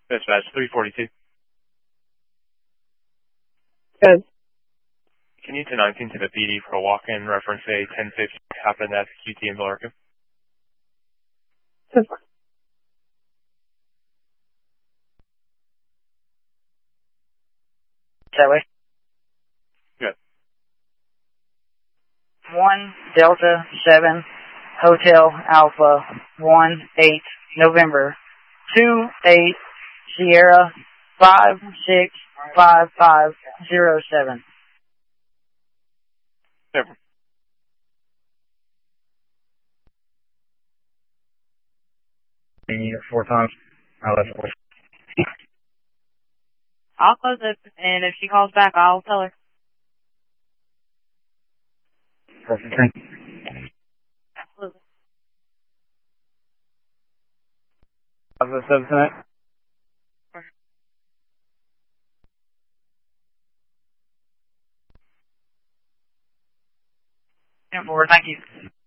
Dispatch 342. Good. Can you 1019 to the PD for a walk-in reference a 1050 happened at QT in Valerica? Good. That way? Good. 1 Delta 7 Hotel Alpha 1-8 November 2-8 Sierra 565507. Never. You need it 4 times. I'll let it work. I'll close it, and if she calls back, I'll tell her. Perfect. Thank you. Absolutely. How's the 7 tonight? 10-4, thank you.